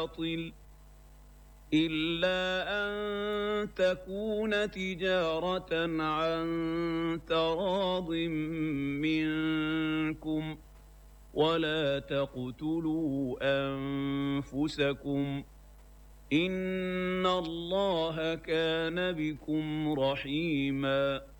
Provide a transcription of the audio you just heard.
بالباطل إلا أن تكون تجارة عن تراض منكم ولا تقتلوا أنفسكم إن الله كان بكم رحيماً